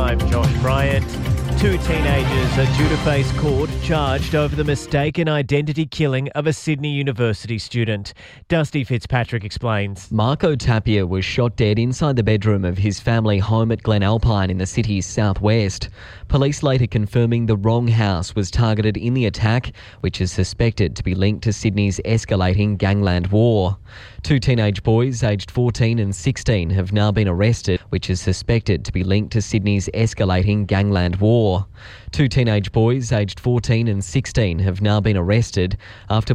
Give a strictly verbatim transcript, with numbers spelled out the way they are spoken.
I'm Josh Bryant. Two teenagers are due to face court charged over the mistaken identity killing of a Sydney University student. Dusty Fitzpatrick explains. Marco Tapia was shot dead inside the bedroom of his family home at Glen Alpine in the city's southwest. Police later confirming the wrong house was targeted in the attack, which is suspected to be linked to Sydney's escalating gangland war. Two teenage boys aged fourteen and sixteen have now been arrested, which is suspected to be linked to Sydney's escalating gangland war. Two teenage boys aged fourteen and sixteen have now been arrested after